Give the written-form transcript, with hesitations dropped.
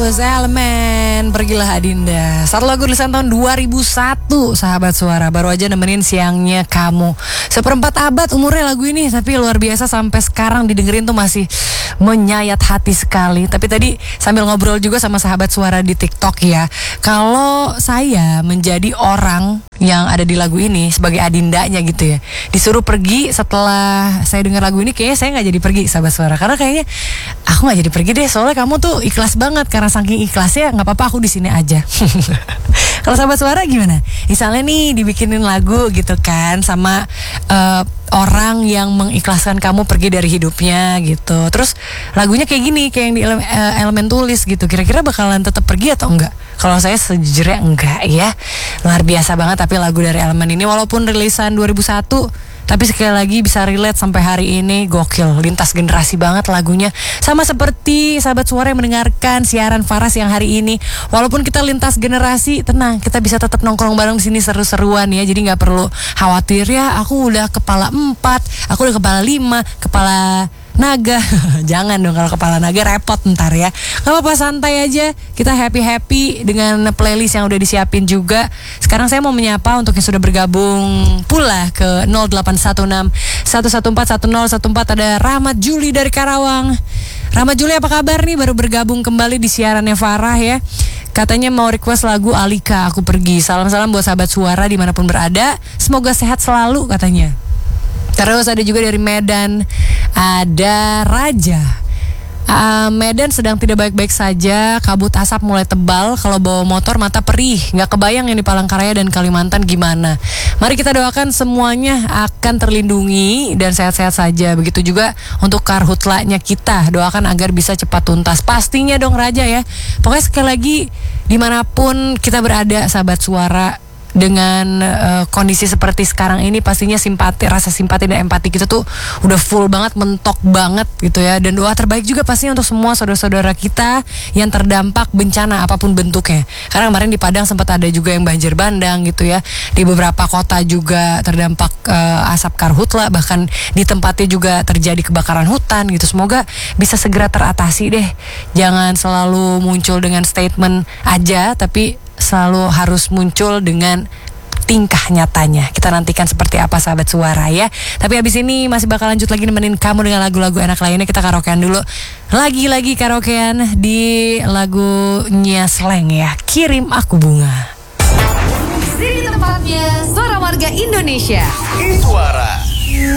was Elemen, Pergilah Adinda. Satu lagu tulisan tahun 2001, sahabat suara. Baru aja nemenin siangnya kamu. Seperempat abad umurnya lagu ini, tapi luar biasa sampai sekarang didengerin tuh masih menyayat hati sekali. Tapi tadi sambil ngobrol juga sama sahabat suara di TikTok ya, kalau saya menjadi orang yang ada di lagu ini sebagai adindanya gitu ya, disuruh pergi setelah saya dengar lagu ini, kayaknya saya nggak jadi pergi, sahabat suara. Karena kayaknya aku nggak jadi pergi deh, soalnya kamu tuh ikhlas banget. Karena saking ikhlasnya nggak apa-apa, aku di sini aja. Kalau sahabat suara gimana? Misalnya nih dibikinin lagu gitu kan sama orang yang mengikhlaskan kamu pergi dari hidupnya gitu. Terus lagunya kayak gini, kayak yang di Elemen tulis gitu. Kira-kira bakalan tetap pergi atau enggak? Kalau saya sejujurnya enggak ya. Luar biasa banget tapi lagu dari Elemen ini walaupun rilisan 2001, tapi sekali lagi bisa relate sampai hari ini. Gokil, lintas generasi banget lagunya. Sama seperti sahabat suara yang mendengarkan siaran Faras yang hari ini. Walaupun kita lintas generasi, tenang, kita bisa tetap nongkrong bareng di sini seru-seruan ya. Jadi nggak perlu khawatir ya, aku udah kepala 4, aku udah kepala 5, kepala naga. Jangan dong, kalau kepala naga repot ntar ya. Gak apa-apa, santai aja. Kita happy-happy dengan playlist yang udah disiapin juga. Sekarang saya mau menyapa untuk yang sudah bergabung pula ke 0816 114 1014. Ada Rahmat Juli dari Karawang. Rahmat Juli, apa kabar nih? Baru bergabung kembali di siarannya Farah ya. Katanya mau request lagu Alika, Aku Pergi. Salam-salam buat sahabat suara dimanapun berada. Semoga sehat selalu katanya. Terus ada juga dari Medan, ada Raja. Medan sedang tidak baik-baik saja, kabut asap mulai tebal, kalau bawa motor mata perih. Gak kebayang yang di Palangkaraya dan Kalimantan gimana. Mari kita doakan semuanya akan terlindungi dan sehat-sehat saja. Begitu juga untuk karhutlanya kita, doakan agar bisa cepat tuntas. Pastinya dong Raja ya. Pokoknya sekali lagi dimanapun kita berada, sahabat suara, dengan kondisi seperti sekarang ini pastinya simpati, rasa simpati dan empati kita tuh udah full banget, mentok banget gitu ya. Dan doa terbaik juga pastinya untuk semua saudara-saudara kita yang terdampak bencana apapun bentuknya. Karena kemarin di Padang sempat ada juga yang banjir bandang gitu ya. Di beberapa kota juga terdampak asap karhutla, bahkan di tempatnya juga terjadi kebakaran hutan gitu. Semoga bisa segera teratasi deh. Jangan selalu muncul dengan statement aja, tapi selalu harus muncul dengan tingkah nyatanya. Kita nantikan seperti apa sahabat suara ya. Tapi habis ini masih bakal lanjut lagi nemenin kamu dengan lagu-lagu enak lainnya. Kita karaokean dulu. Lagi-lagi karaokean di lagunya Slank ya, Kirim Aku Bunga. Sini tempatnya suara warga Indonesia. Suara